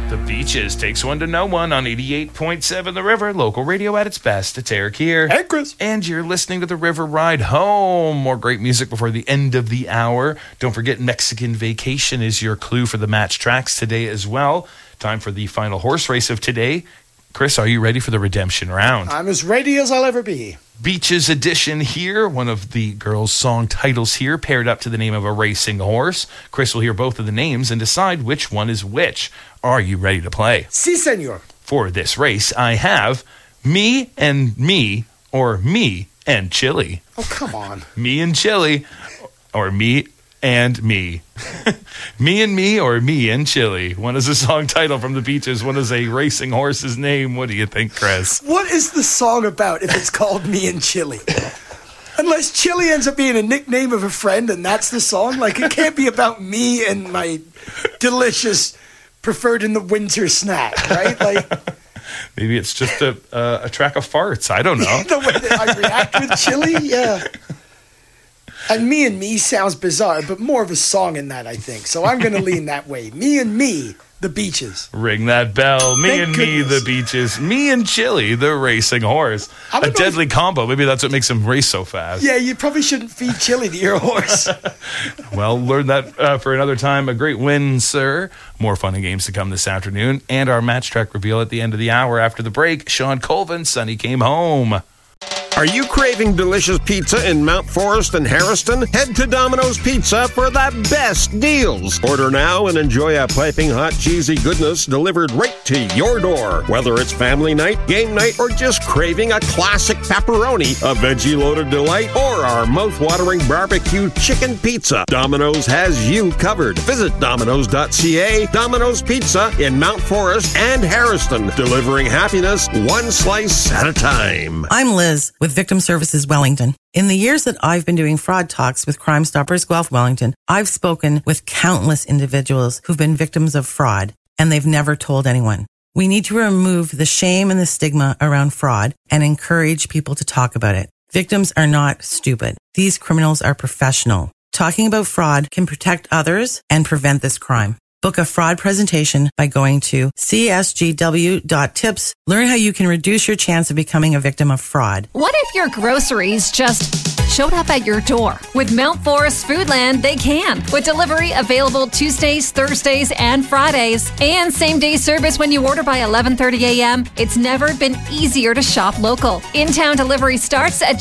The Beaches takes one to no one on 88.7 The River, local radio at its best. It's Eric here. Hey, Chris. And you're listening to The River Ride Home. More great music before the end of the hour. Don't forget Mexican Vacation is your clue for the match tracks today as well. Time for the final horse race of today. Chris, are you ready for the redemption round? I'm as ready as I'll ever be. Beaches edition here. One of the girls' song titles here paired up to the name of a racing horse. Chris will hear both of the names and decide which one is which. Are you ready to play? Si, senor. For this race, I have me and me, or me and chili. Oh, come on. Me and chili, or me and me. Me and me, or me and chili. One is a song title from the Beaches. One is a racing horse's name. What do you think, Chris? What is the song about if it's called Me and Chili? Unless Chili ends up being a nickname of a friend and that's the song. Like, it can't be about me and my delicious preferred in the winter snack, right? Like, maybe it's just a track of farts. I don't know. The way that I react with chili, yeah. And me sounds bizarre, but more of a song in that, I think. So I'm going to lean that way. Me and me, the Beaches. Ring that bell. Me Thank and goodness. me, the Beaches. Me and Chili, the racing horse. A deadly combo. Maybe that's what makes him race so fast. Yeah, you probably shouldn't feed chili to your horse. Well, learn that for another time. A great win, sir. More fun and games to come this afternoon. And our match track reveal at the end of the hour after the break. Sean Colvin, Sonny came home. Are you craving delicious pizza in Mount Forest and Harrison? Head to Domino's Pizza for the best deals. Order now and enjoy a piping hot cheesy goodness delivered right to your door. Whether it's family night, game night, or just craving a classic pepperoni, a veggie-loaded delight, or our mouth-watering barbecue chicken pizza, Domino's has you covered. Visit Domino's.ca. Domino's Pizza in Mount Forest and Harrison, delivering happiness one slice at a time. I'm Liz with Victim Services Wellington. In the years that I've been doing fraud talks with Crime Stoppers Guelph Wellington, I've spoken with countless individuals who've been victims of fraud, and they've never told anyone. We need to remove the shame and the stigma around fraud and encourage people to talk about it. Victims are not stupid. These criminals are professional. Talking about fraud can protect others and prevent this crime. Book a fraud presentation by going to csgw.tips. Learn how you can reduce your chance of becoming a victim of fraud. What if your groceries just showed up at your door? With Mount Forest Foodland, they can. With delivery available Tuesdays, Thursdays, and Fridays. And same-day service when you order by 11:30 a.m. It's never been easier to shop local. In-town delivery starts at